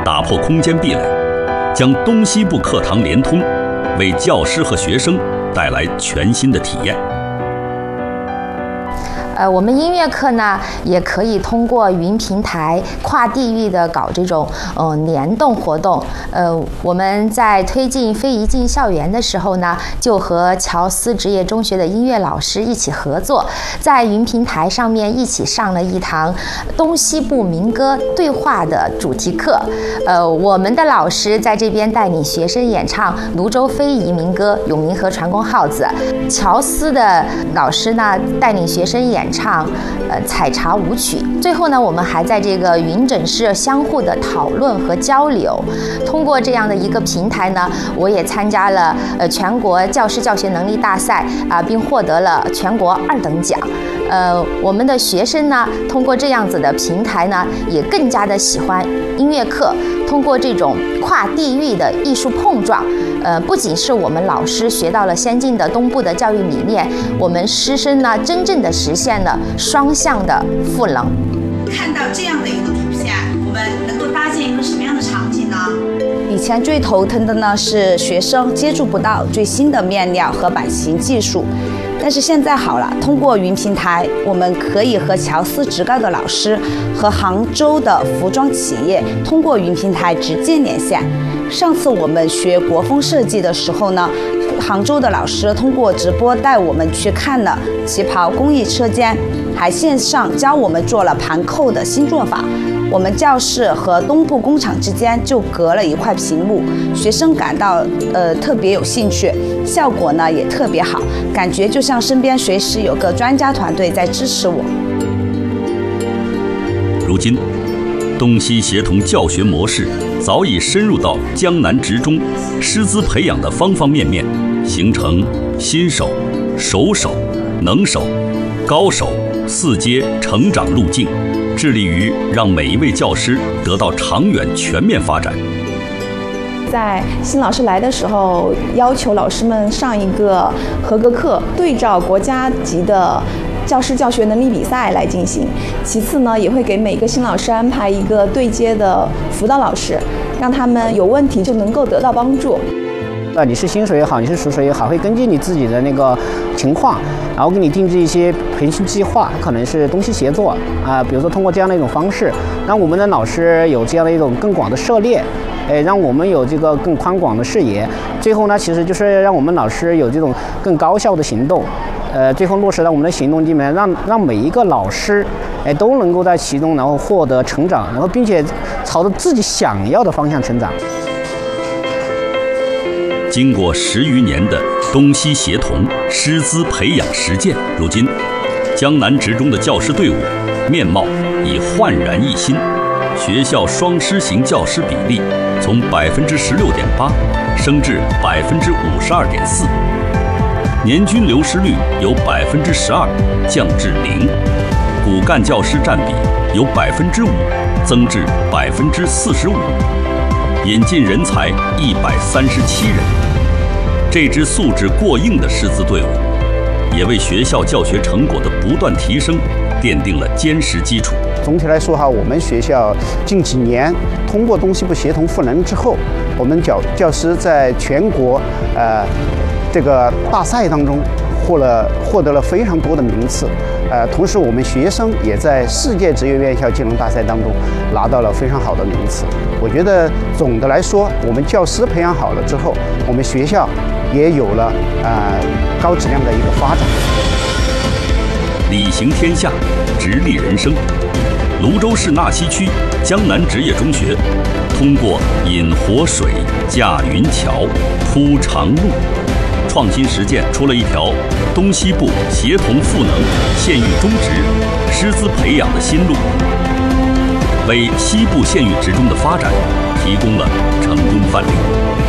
打破空间壁垒，将东西部课堂连通，为教师和学生带来全新的体验。 我们音乐课呢，也可以通过云平台跨地域的搞这种联动活动。我们在推进非遗进校园的时候呢，就和乔思职业中学的音乐老师一起合作，在云平台上面一起上了一堂东西部民歌对话的主题课。我们的老师在这边带领学生演唱泸州非遗民歌《永明河传功号子》，乔思的老师呢带领学生演唱采茶舞曲。最后呢，我们还在这个云诊室相互的讨论和交流。通过这样的一个平台呢，我也参加了全国教师教学能力大赛并获得了全国2等奖。我们的学生呢，通过这样子的平台呢，也更加的喜欢音乐课。通过这种跨地域的艺术碰撞，不仅是我们老师学到了先进的东部的教育理念，我们师生呢，真正的实现了双向的赋能。 看到这样的一个图片，我们能够搭建一个什么样的场景呢？ 以前最头疼的呢是学生接触不到最新的面料和版型技术，但是现在好了，通过云平台，我们可以和乔思职高的老师和杭州的服装企业通过云平台直接连线。上次我们学国风设计的时候呢，杭州的老师通过直播带我们去看了旗袍工艺车间，还线上教我们做了盘扣的新做法。我们教室和东部工厂之间就隔了一块屏幕，学生感到特别有兴趣，效果呢也特别好，感觉就像身边随时有个专家团队在支持我。 如今，东西协同教学模式早已深入到江南职中师资培养的方方面面，形成新手、熟手、能手、高手4阶成长路径，致力于让每一位教师得到长远全面发展。 在新老师来的时候，要求老师们上一个合格课，对照国家级的教师教学能力比赛来进行。其次呢，也会给每个新老师安排一个对接的辅导老师，让他们有问题就能够得到帮助。 你是新手也好，你是熟手也好，会根据你自己的那个情况，然后给你定制一些培训计划，可能是东西协作比如说通过这样的一种方式，让我们的老师有这样的一种更广的涉猎，让我们有这个更宽广的视野。最后呢，其实就是让我们老师有这种更高效的行动，最后落实到我们的行动里面，让每一个老师都能够在其中，然后获得成长，然后并且朝着自己想要的方向成长。 经过10余年的东西协同师资培养实践，如今江南职中的教师队伍面貌已焕然一新，学校双师型教师比例从16.8%升至52.4%，年均流失率由12%降至0%，骨干教师占比由5%增至45%，引进人才137人。这支素质过硬的师资队伍，也为学校教学成果的不断提升奠定了坚实基础。 总体来说我们学校近几年通过东西部协同赋能之后，我们教师在全国这个大赛当中获得了非常多的名次，同时我们学生也在世界职业院校技能大赛当中拿到了非常好的名次。我觉得总的来说，我们教师培养好了之后，我们学校也有了高质量的一个发展。 理行天下，直立人生。泸州市纳溪区江南职业中学，通过引活水、架云桥、铺长路，创新实践出了一条东西部协同赋能县域中职师资培养的新路，为西部县域职中的发展提供了成功范例。